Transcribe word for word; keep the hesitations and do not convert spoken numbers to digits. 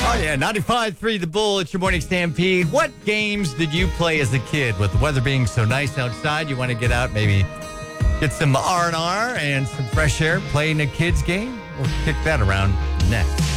Oh, yeah, ninety-five point three The Bull. It's your morning stampede. What games did you play as a kid? With the weather being so nice outside, you want to get out, maybe get some R and R and some fresh air, playing a kid's game? We'll kick that around next.